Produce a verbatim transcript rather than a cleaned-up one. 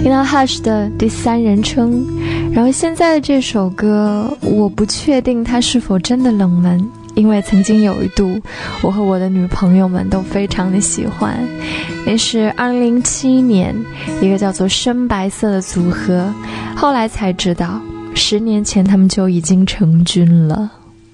听到 Hush 的第三人称，然后现在的这首歌我不确定它是否真的冷门，因为曾经有一度我和我的女朋友们都非常的喜欢。那是二零零七年一个叫做深白色的组合，后来才知道十年前他们就已经成军了。